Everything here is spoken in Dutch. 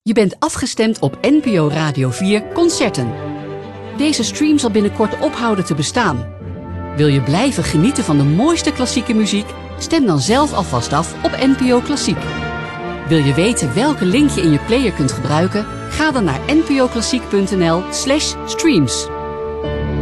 Je bent afgestemd op NPO Radio 4 Concerten. Deze stream zal binnenkort ophouden te bestaan. Wil je blijven genieten van de mooiste klassieke muziek? Stem dan zelf alvast af op NPO Klassiek. Wil je weten welke link je in je player kunt gebruiken? Ga dan naar npoklassiek.nl/streams.